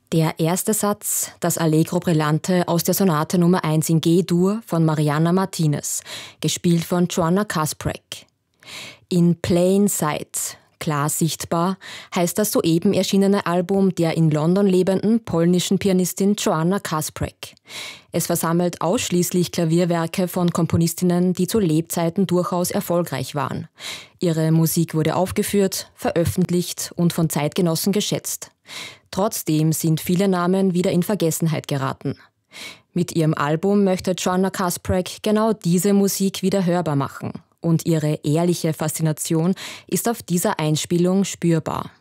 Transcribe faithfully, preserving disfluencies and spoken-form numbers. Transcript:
Der erste Satz, das Allegro Brillante aus der Sonate Nummer eins in G-Dur von Mariana Martinez, gespielt von Joanna Kasprek. In Plain Sight, klar sichtbar, heißt das soeben erschienene Album der in London lebenden polnischen Pianistin Joanna Kasprek. Es versammelt ausschließlich Klavierwerke von Komponistinnen, die zu Lebzeiten durchaus erfolgreich waren. Ihre Musik wurde aufgeführt, veröffentlicht und von Zeitgenossen geschätzt. Trotzdem sind viele Namen wieder in Vergessenheit geraten. Mit ihrem Album möchte Joanna Kasprek genau diese Musik wieder hörbar machen. Und ihre ehrliche Faszination ist auf dieser Einspielung spürbar.